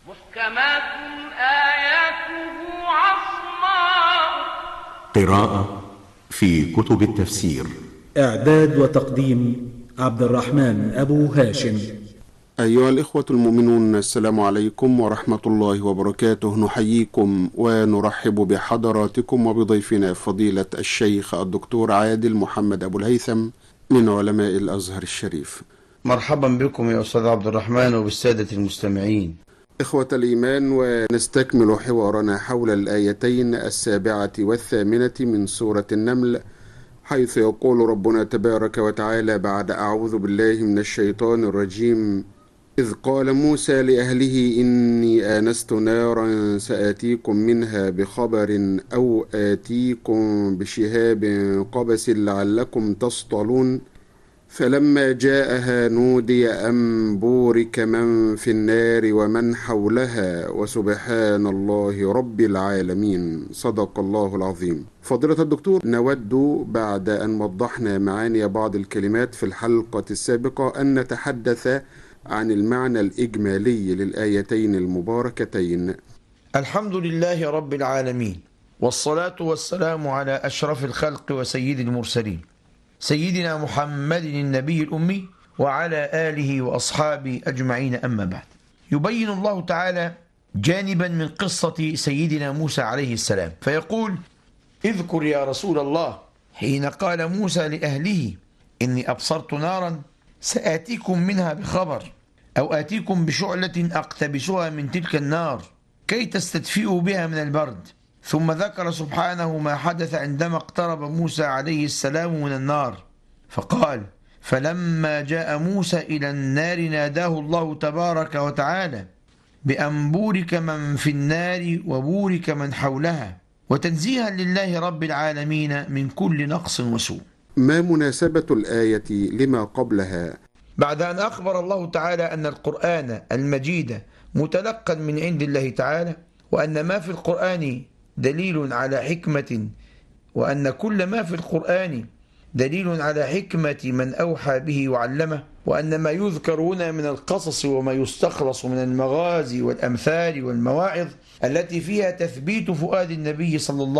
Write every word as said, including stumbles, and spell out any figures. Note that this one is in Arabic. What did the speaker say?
محكمات آياته عصماء. قراءة في كتب التفسير. إعداد وتقديم عبد الرحمن أبو هاشم. أيها الإخوة المؤمنون، السلام عليكم ورحمة الله وبركاته. نحييكم ونرحب بحضراتكم وبضيفنا فضيلة الشيخ الدكتور عادل محمد أبو الهيثم من علماء الأزهر الشريف. مرحبا بكم يا أستاذ عبد الرحمن وبالسادة المستمعين. إخوة الإيمان، ونستكمل حوارنا حول الآيتين السابعة والثامنة من سورة النمل، حيث يقول ربنا تبارك وتعالى بعد أعوذ بالله من الشيطان الرجيم: إذ قال موسى لأهله إني آنست نارا سآتيكم منها بخبر أو آتيكم بشهاب قبس لعلكم تصطلون، فلما جاءها نودي أن بورك من في النار ومن حولها وسبحان الله رب العالمين. صدق الله العظيم. فضيلة الدكتور، نود بعد أن وضحنا معاني بعض الكلمات في الحلقة السابقة أن نتحدث عن المعنى الإجمالي للآيتين المباركتين. الحمد لله رب العالمين، والصلاة والسلام على أشرف الخلق وسيد المرسلين، سيدنا محمد النبي الأمي وعلى آله وأصحابه أجمعين. أما بعد، يبين الله تعالى جانبا من قصة سيدنا موسى عليه السلام، فيقول: اذكر يا رسول الله حين قال موسى لأهله إني أبصرت نارا سآتيكم منها بخبر أو آتيكم بشعلة أقتبسها من تلك النار كي تستدفئوا بها من البرد. ثم ذكر سبحانه ما حدث عندما اقترب موسى عليه السلام من النار، فقال: فلما جاء موسى إلى النار ناداه الله تبارك وتعالى بأن بورك من في النار وبورك من حولها، وتنزيها لله رب العالمين من كل نقص وسوء. ما مناسبة الآية لما قبلها؟ بعد أن أخبر الله تعالى أن القرآن المجيد متلقى من عند الله تعالى، وأن ما في القرآن دليل على حكمة، وأن كل ما في القرآن دليل على حكمة من أوحى به وعلمه، وأن ما يذكر هنا من القصص وما يستخلص من المغازي والأمثال والمواعظ التي فيها تثبيت فؤاد النبي صلى الله